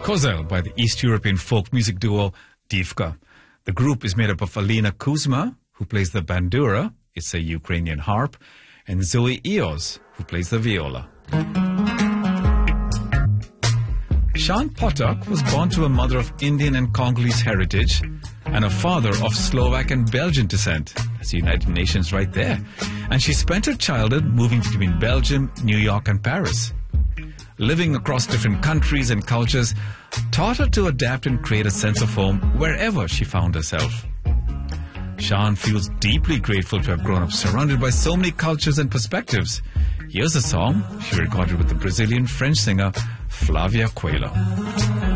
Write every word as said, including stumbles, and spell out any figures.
Kozel by the East European folk music duo Divka. The group is made up of Alina Kuzma, who plays the bandura, it's a Ukrainian harp, and Zoe Eos, who plays the viola. Sean Potok was born to a mother of Indian and Congolese heritage and a father of Slovak and Belgian descent. That's the United Nations right there. And she spent her childhood moving between Belgium, New York, and Paris. Living across different countries and cultures taught her to adapt and create a sense of home wherever she found herself. Sean feels deeply grateful to have grown up surrounded by so many cultures and perspectives. Here's a song she recorded with the Brazilian French singer Flavia Coelho.